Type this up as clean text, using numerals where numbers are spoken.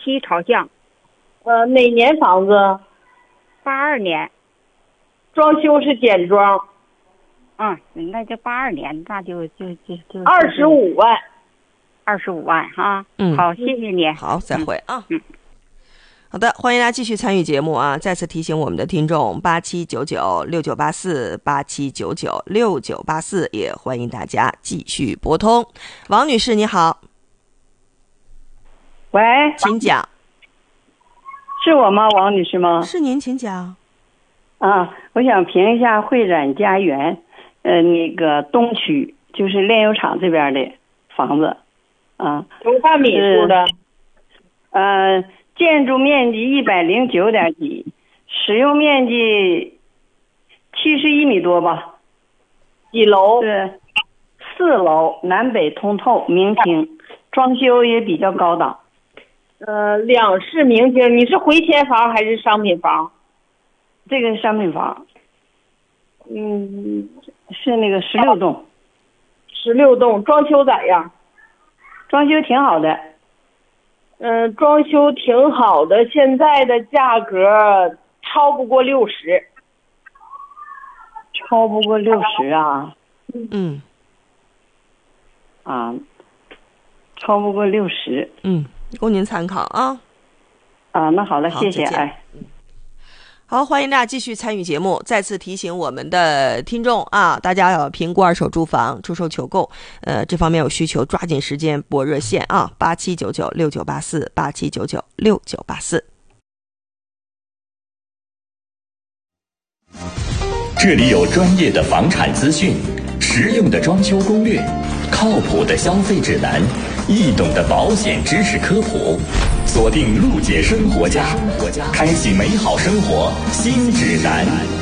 西朝向。 哪年房子 ？82年。 装修是简装。 那就82年，那就 25万。 25万哈。好，谢谢你。 好，再会啊。好的，欢迎大家继续参与节目啊！再次提醒我们的听众87996984，87996984，也欢迎大家继续拨通。王女士你好。 喂， 请讲。 是我吗？王女士吗？ 是您，请讲。 我想评一下汇染家园，那个东区，就是炼油厂这边的房子，多少米数的？建筑面积109点几，使用面积71米多吧。几楼？是4楼，南北通透，明厅，装修也比较高档。2室明厅。你是回迁房还是商品房？这个商品房。是那个16栋。16栋，装修咋样？装修挺好的。装修挺好的，现在的价格超不过60。超不过60啊？超不过60。 供您参考啊。 那好了，谢谢。 好，欢迎大家继续参与节目。再次提醒我们的听众啊，大家要评估二手住房出售求购，这方面有需求，抓紧时间拨热线啊，87996984，87996984。 这里有专业的房产资讯，实用的装修攻略，靠谱的消费指南，易懂的保险知识科普。锁定陆姐生活家，开启美好生活新指南。